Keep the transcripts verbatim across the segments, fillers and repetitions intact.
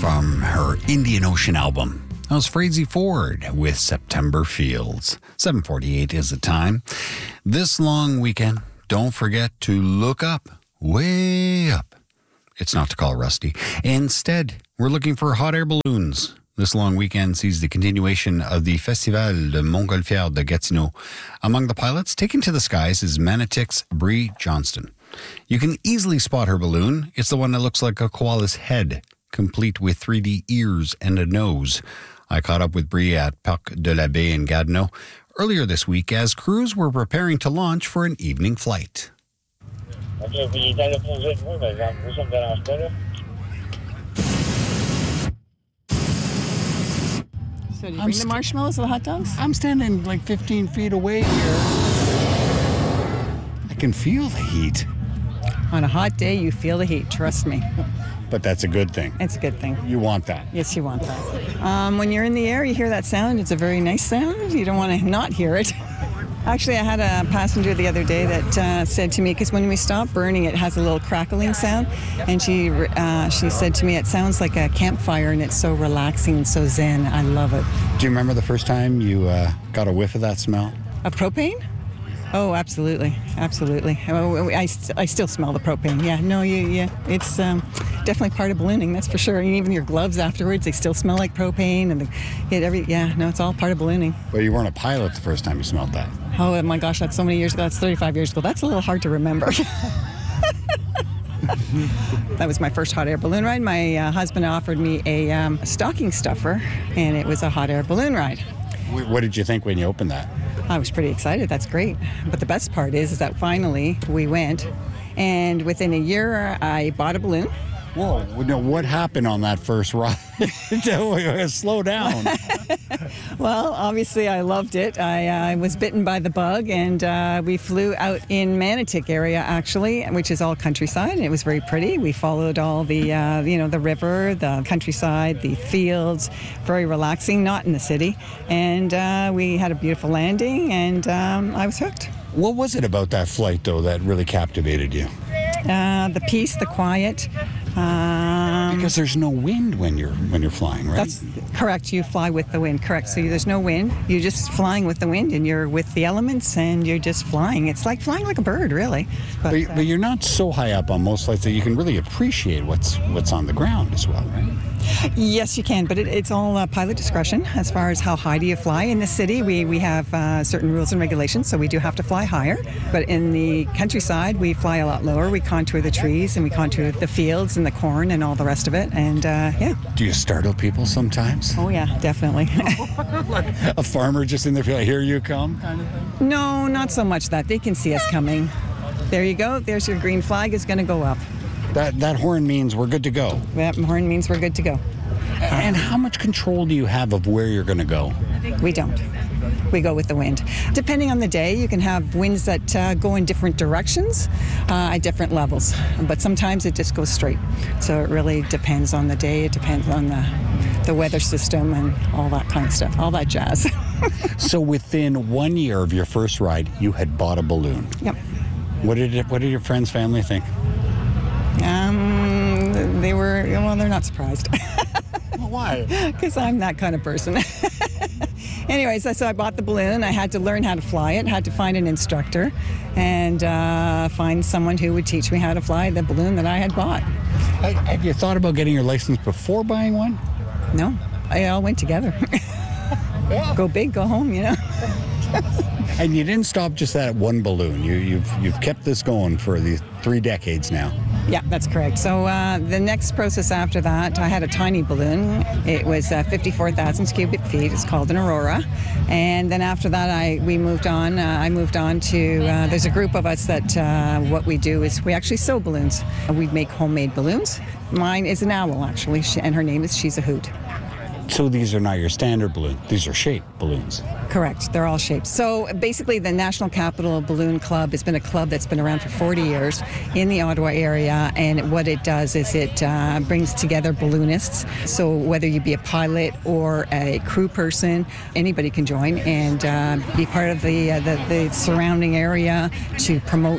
from her Indian Ocean album. That was Frazee Ford with September Fields. seven forty-eight is the time. This long weekend, don't forget to look up, way up. It's not to call Rusty. Instead, we're looking for hot air balloons. This long weekend sees the continuation of the Festival de Montgolfière de Gatineau. Among the pilots taken to the skies is Manotick's Bree Johnston. You can easily spot her balloon. It's the one that looks like a koala's head, complete with three D ears and a nose. I caught up with Bree at Parc de la Baie in Gatineau earlier this week as crews were preparing to launch for an evening flight. Okay, puis il est à l'opposé de moi, par exemple. Moi, ça me dérange pas, là. So do you I'm bring st- the marshmallows or the hot dogs? I'm standing like fifteen feet away here. I can feel the heat. On a hot day, you feel the heat, trust me. But that's a good thing. It's a good thing. You want that. Yes, you want that. Um, when you're in the air, you hear that sound. It's a very nice sound. You don't want to not hear it. Actually, I had a passenger the other day that uh, said to me, because when we stop burning, it has a little crackling sound. And she uh, she said to me, it sounds like a campfire, and it's so relaxing and so zen. I love it. Do you remember the first time you uh, got a whiff of that smell? Of propane? Oh, absolutely, absolutely. I, I, I still smell the propane. Yeah, no, you, yeah, it's um, definitely part of ballooning. That's for sure. And even your gloves afterwards, they still smell like propane, and the, it every yeah, no, it's all part of ballooning. Well, you weren't a pilot the first time you smelled that. Oh my gosh, that's so many years ago. That's thirty-five years ago. That's a little hard to remember. That was my first hot air balloon ride. My uh, husband offered me a, um, a stocking stuffer, and it was a hot air balloon ride. What did you think when you opened that? I was pretty excited. That's great. But the best part is, is that finally we went, and within a year I bought a balloon. Whoa, no, what happened on that first ride? Slow down. Well, obviously I loved it. I uh, was bitten by the bug, and uh, we flew out in Manotick area, actually, which is all countryside, and it was very pretty. We followed all the, uh, you know, the river, the countryside, the fields, very relaxing, not in the city. And uh, we had a beautiful landing, and um, I was hooked. What was it about that flight, though, that really captivated you? Uh, the peace, the quiet. Um, Because there's no wind when you're when you're flying, right? That's correct. You fly with the wind. Correct. So there's no wind. You're just flying with the wind, and you're with the elements, and you're just flying. It's like flying like a bird, really. But, But, uh, but you're not so high up on most flights that you can really appreciate what's what's on the ground as well, right? yes, you can. But it, it's all uh, pilot discretion as far as how high do you fly. In the city, we we have uh, certain rules and regulations, so we do have to fly higher. But in the countryside, we fly a lot lower. We contour the trees, and we contour the fields and the corn and all the rest of it. And uh, yeah. Do you startle people sometimes? Oh yeah, definitely. Like a farmer just in there, like, here you come, kind of thing? No, not so much that. They can see us coming. There you go. There's your green flag. Is going to go up. That that horn means we're good to go. That horn means we're good to go. And how much control do you have of where you're going to go? We don't. We go with the wind. Depending on the day, you can have winds that uh, go in different directions uh, at different levels. But sometimes it just goes straight. So it really depends on the day. It depends on the, the weather system and all that kind of stuff, all that jazz. So within one year of your first ride, you had bought a balloon. Yep. What did it, what did your friends, family think? Um, they were, well, they're not surprised. Why? Because I'm that kind of person. Anyways, so I bought the balloon. I had to learn how to fly it, had to find an instructor, and uh, find someone who would teach me how to fly the balloon that I had bought. Have you thought about getting your license before buying one? No, it all went together. Go big, go home, you know. And you didn't stop just at one balloon. You, you've you've kept this going for these three decades now. Yeah, that's correct. So uh, the next process after that, I had a tiny balloon. It was uh, fifty-four thousand cubic feet. It's called an Aurora. And then after that, I we moved on. Uh, I moved on to, uh, there's a group of us that uh, what we do is we actually sew balloons. We make homemade balloons. Mine is an owl, actually, and her name is She's a Hoot. So these are not your standard balloons. These are shaped balloons. Correct. They're all shaped. So basically the National Capital Balloon Club has been a club that's been around for forty years in the Ottawa area, and what it does is it uh, brings together balloonists. So whether you be a pilot or a crew person, anybody can join and uh, be part of the, uh, the the surrounding area to promote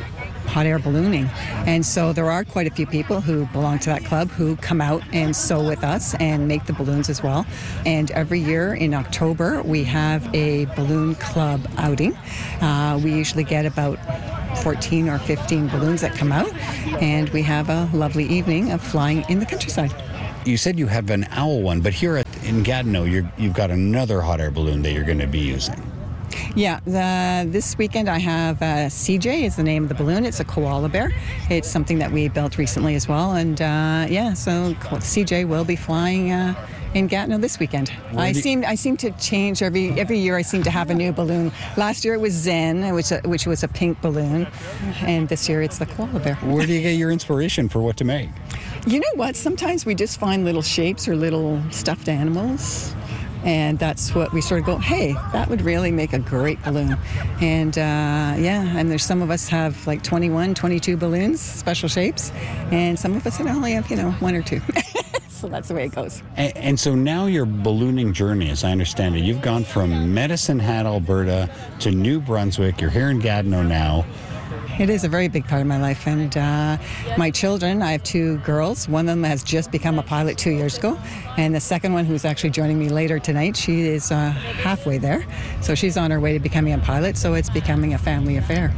hot air ballooning. And so there are quite a few people who belong to that club who come out and sew with us and make the balloons as well. And every year in October, we have a balloon club outing. Uh, we usually get about fourteen or fifteen balloons that come out, and we have a lovely evening of flying in the countryside. You said you have an owl one, but here at, in Gatineau, you're, you've got another hot air balloon that you're going to be using. Yeah, the, this weekend I have uh, C J is the name of the balloon. It's a koala bear. It's something that we built recently as well. And uh, yeah, so C J will be flying uh, in Gatineau this weekend. I you... seem I seem to change every every year. I seem to have a new balloon. Last year it was Zen, which, which was a pink balloon. And this year it's the koala bear. Where do you get your inspiration for what to make? You know what? Sometimes we just find little shapes or little stuffed animals. And that's what we sort of go, hey, that would really make a great balloon. And uh, yeah, and there's some of us have like twenty-one, twenty-two balloons, special shapes. And some of us only have, you know, one or two. So that's the way it goes. And, and so now your ballooning journey, as I understand it, you've gone from Medicine Hat, Alberta to New Brunswick. You're here in Gatineau now. It is a very big part of my life, and uh, my children, I have two girls. One of them has just become a pilot two years ago, and the second one, who's actually joining me later tonight, she is uh, halfway there. So she's on her way to becoming a pilot, so it's becoming a family affair.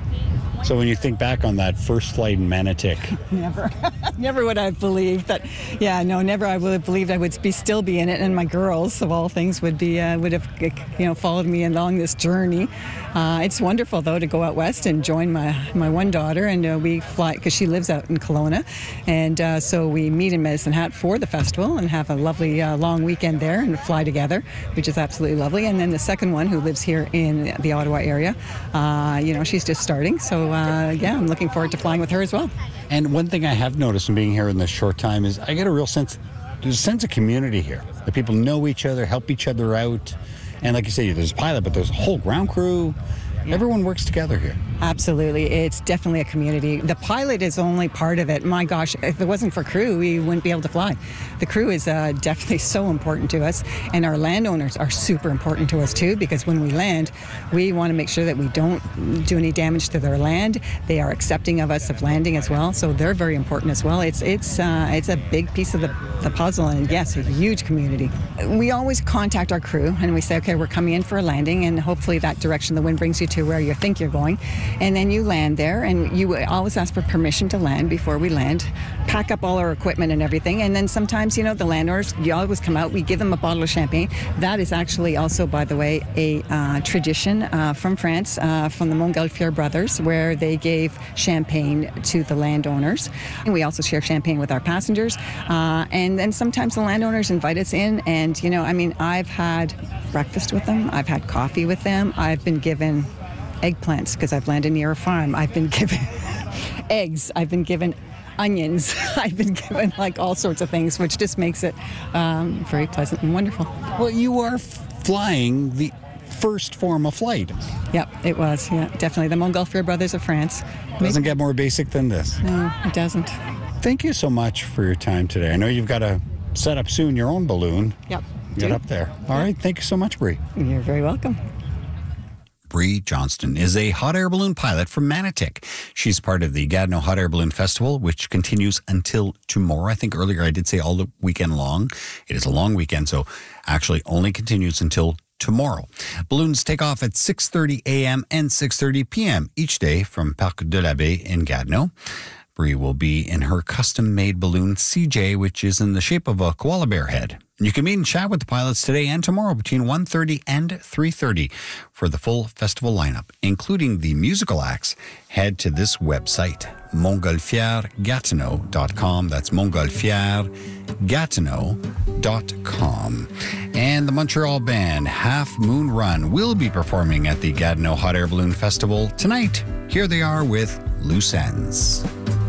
So when you think back on that first flight in Manotick. Never. Never would I have believed that. Yeah, no, never I would have believed I would be still be in it, and my girls, of all things, would be uh, would have you know followed me along this journey. Uh, it's wonderful though to go out west and join my my one daughter, and uh, we fly because she lives out in Kelowna, and uh, so we meet in Medicine Hat for the festival and have a lovely uh, long weekend there and fly together, which is absolutely lovely. And then the second one, who lives here in the Ottawa area, uh, you know, she's just starting, so. Uh, yeah, I'm looking forward to flying with her as well. And one thing I have noticed in being here in this short time is I get a real sense, there's a sense of community here. The people know each other, help each other out. And like you say, there's a pilot, but there's a whole ground crew. Yeah. Everyone works together here. Absolutely. It's definitely a community. The pilot is only part of it. My gosh, if it wasn't for crew, we wouldn't be able to fly. The crew is uh, definitely so important to us, and our landowners are super important to us too, because when we land, we want to make sure that we don't do any damage to their land. They are accepting of us of landing as well, so they're very important as well. It's it's uh, it's a big piece of the, the puzzle, and yes, a huge community. We always contact our crew, and we say, okay, we're coming in for a landing, and hopefully that direction the wind brings you to where you think you're going, and then you land there, and you always ask for permission to land before we land, pack up all our equipment and everything, and then sometimes, you know, the landowners, you always come out, we give them a bottle of champagne. That is actually also, by the way, a uh, tradition uh, from France, uh, from the Montgolfier brothers, where they gave champagne to the landowners. And we also share champagne with our passengers, uh, and then sometimes the landowners invite us in, and, you know, I mean, I've had breakfast with them, I've had coffee with them, I've been given eggplants because I've landed near a farm. I've been given eggs. I've been given onions. I've been given like all sorts of things, which just makes it um, very pleasant and wonderful. Well, you are f- flying the first form of flight. Yep, it was. Yeah, definitely. The Montgolfier brothers of France. Doesn't get more basic than this. No, it doesn't. Thank you so much for your time today. I know you've got to set up soon your own balloon. Yep. Get Do. up there. All right. Thank you so much, Bree. You're very welcome. Bree Johnston is a hot air balloon pilot from Manotick. She's part of the Gatineau Hot Air Balloon Festival, which continues until tomorrow. I think earlier I did say all the weekend long. It is a long weekend, so actually only continues until tomorrow. Balloons take off at six thirty a.m. and six thirty p.m. each day from Parc de la Baie in Gatineau. Bree will be in her custom-made balloon C J, which is in the shape of a koala bear head. You can meet and chat with the pilots today and tomorrow between one thirty and three thirty for the full festival lineup, including the musical acts. Head to this website, montgolfier gatineau dot com. That's montgolfier gatineau dot com. And the Montreal band Half Moon Run will be performing at the Gatineau Hot Air Balloon Festival tonight. Here they are with Loose Ends.